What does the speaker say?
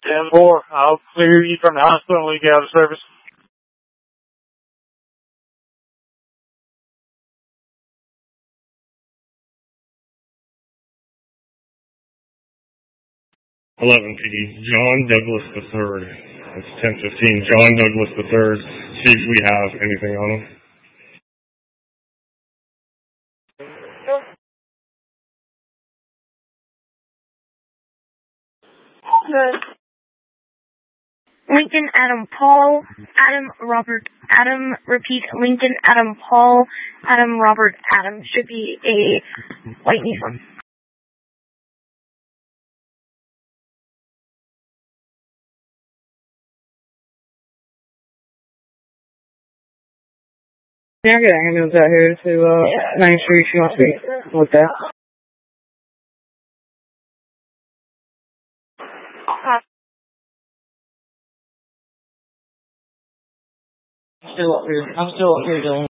10-4. I'll clear you from the hospital and you get out of service. John Douglas III. It's 10:15. John Douglas III. See if we have anything on him. Lincoln Adam Paul, Adam Robert Adam, repeat, Lincoln Adam Paul, Adam Robert Adam. Should be a white Nissan. Yeah, I got an ambulance out here to 9th Street. She wants to be looked at. I'm still up here doing